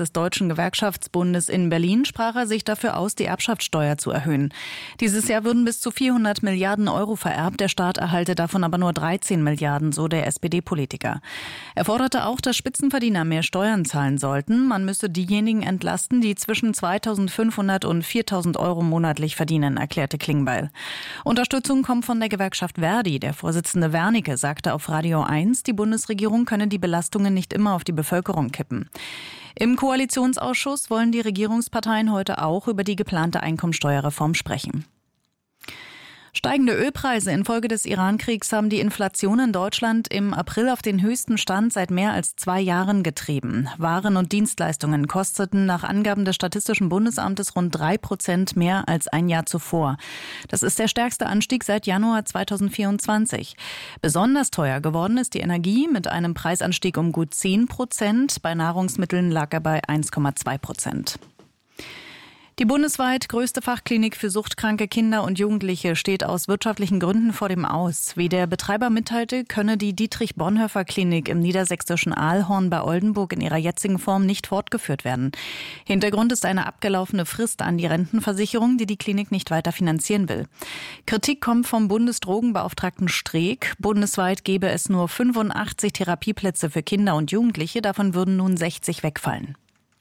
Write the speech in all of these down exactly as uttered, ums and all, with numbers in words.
des Deutschen Gewerkschaftsbundes in Berlin sprach er sich dafür aus, die Erbschaftssteuer zu erhöhen. Dieses Jahr würden bis zu vierhundert Milliarden Euro vererbt, der Staat erhalte davon aber nur dreizehn Milliarden, so der S P D-Politiker. Er forderte auch, dass Spitzenverdiener mehr Steuern zahlen sollten. Man müsse diejenigen entlasten, die zwischen zweitausendfünfhundert und viertausend Euro monatlich verdienen, erklärte Klingbeil. Unterstützung kommt von der Gewerkschaft Verdi. Der Vorsitzende Wernicke sagte auf Radio eins, die Bundesregierung könne die Belastungen nicht immer auf die Bevölkerung kippen. Im Koalitionsausschuss wollen die Regierungsparteien heute auch über die geplante Einkommensteuerreform sprechen. Steigende Ölpreise infolge des Iran-Kriegs haben die Inflation in Deutschland im April auf den höchsten Stand seit mehr als zwei Jahren getrieben. Waren und Dienstleistungen kosteten nach Angaben des Statistischen Bundesamtes rund drei Prozent mehr als ein Jahr zuvor. Das ist der stärkste Anstieg seit Januar zweitausendvierundzwanzig. Besonders teuer geworden ist die Energie mit einem Preisanstieg um gut zehn Prozent. Bei Nahrungsmitteln lag er bei eins Komma zwei Prozent. Die bundesweit größte Fachklinik für suchtkranke Kinder und Jugendliche steht aus wirtschaftlichen Gründen vor dem Aus. Wie der Betreiber mitteilte, könne die Dietrich-Bonhoeffer-Klinik im niedersächsischen Aalhorn bei Oldenburg in ihrer jetzigen Form nicht fortgeführt werden. Hintergrund ist eine abgelaufene Frist an die Rentenversicherung, die die Klinik nicht weiter finanzieren will. Kritik kommt vom Bundesdrogenbeauftragten Streeck. Bundesweit gäbe es nur fünfundachtzig Therapieplätze für Kinder und Jugendliche, davon würden nun sechzig wegfallen.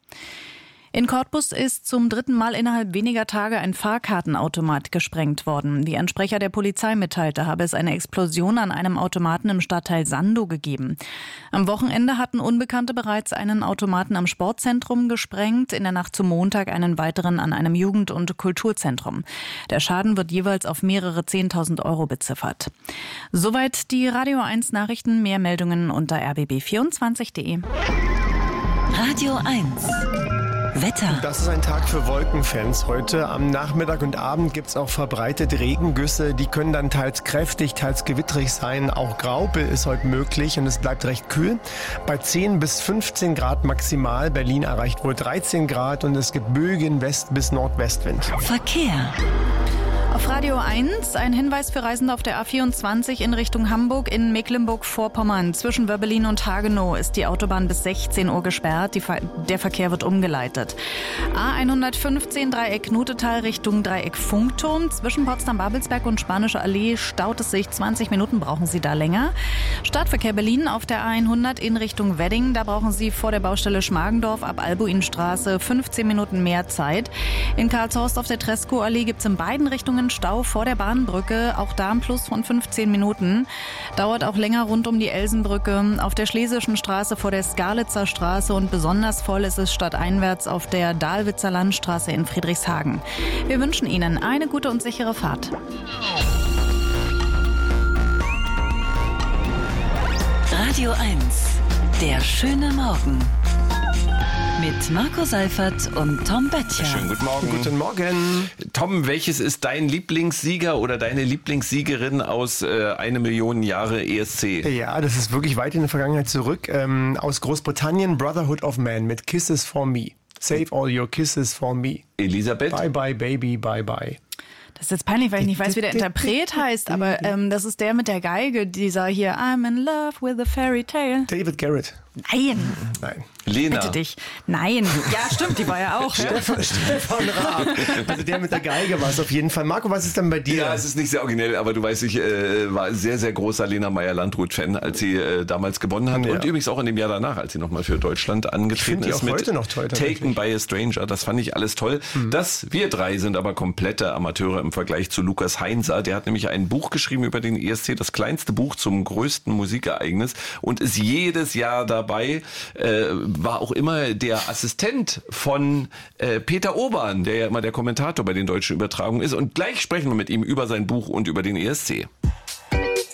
In Cottbus ist zum dritten Mal innerhalb weniger Tage ein Fahrkartenautomat gesprengt worden. Wie ein Sprecher der Polizei mitteilte, habe es eine Explosion an einem Automaten im Stadtteil Sandow gegeben. Am Wochenende hatten Unbekannte bereits einen Automaten am Sportzentrum gesprengt, in der Nacht zum Montag einen weiteren an einem Jugend- und Kulturzentrum. Der Schaden wird jeweils auf mehrere zehntausend Euro beziffert. Soweit die Radio eins Nachrichten. Mehr Meldungen unter r b b vierundzwanzig punkt de. Radio eins Wetter. Das ist ein Tag für Wolkenfans. Heute am Nachmittag und Abend gibt es auch verbreitet Regengüsse. Die können dann teils kräftig, teils gewitterig sein. Auch Graupel ist heute möglich und es bleibt recht kühl. Bei zehn bis fünfzehn Grad maximal. Berlin erreicht wohl dreizehn Grad und es gibt Bögen West- bis Nordwestwind. Verkehr. Auf Radio eins ein Hinweis für Reisende auf der A vierundzwanzig in Richtung Hamburg in Mecklenburg-Vorpommern. Zwischen Wörbelin und Hagenow ist die Autobahn bis sechzehn Uhr gesperrt. Die Ver- der Verkehr wird umgeleitet. A hundertfünfzehn Dreieck Nutetal Richtung Dreieck Funkturm. Zwischen Potsdam-Babelsberg und Spanische Allee staut es sich. zwanzig Minuten brauchen Sie da länger. Stadtverkehr Berlin auf der A hundert in Richtung Wedding. Da brauchen Sie vor der Baustelle Schmargendorf ab Albuinstraße fünfzehn Minuten mehr Zeit. In Karlshorst auf der Tresco-Allee gibt es in beiden Richtungen Stau vor der Bahnbrücke, auch da ein Plus von fünfzehn Minuten. Dauert auch länger rund um die Elsenbrücke. Auf der Schlesischen Straße vor der Skalitzer Straße und besonders voll ist es stadteinwärts auf der Dahlwitzer Landstraße in Friedrichshagen. Wir wünschen Ihnen eine gute und sichere Fahrt. Radio eins, der schöne Morgen. Mit Marco Seifert und Tom Böttcher. Schönen guten Morgen. Guten Morgen. Tom, welches ist dein Lieblingssieger oder deine Lieblingssiegerin aus äh, eine Million Jahre E S C? Ja, das ist wirklich weit in der Vergangenheit zurück. Ähm, aus Großbritannien, Brotherhood of Man mit Kisses for Me. Save all your kisses for me. Elisabeth? Bye bye baby, bye bye. Das ist jetzt peinlich, weil ich nicht weiß, wie der Interpret heißt, aber ähm, das ist der mit der Geige, dieser hier I'm in love with a fairy tale. David Garrett. Nein. Nein. Lena. Bitte dich. Nein. Ja, stimmt, die war ja auch. Ja. Stefan, Stefan Raab. Also der mit der Geige war es auf jeden Fall. Marco, was ist denn bei dir? Ja, es ist nicht sehr originell, aber du weißt, ich äh, war sehr, sehr großer Lena Meyer-Landrut-Fan, als sie äh, damals gewonnen hat. Ja. Und übrigens auch in dem Jahr danach, als sie nochmal für Deutschland angetreten die ist. auch Mit heute noch toll, Taken by a Stranger. Das fand ich alles toll. Mhm. Das, wir drei sind aber komplette Amateure im Vergleich zu Lukas Heinzer. Der hat nämlich ein Buch geschrieben über den E S C, das kleinste Buch zum größten Musikereignis und ist jedes Jahr dabei. Äh, war auch immer der Assistent von äh, Peter Obern, der ja immer der Kommentator bei den deutschen Übertragungen ist. Und gleich sprechen wir mit ihm über sein Buch und über den E S C.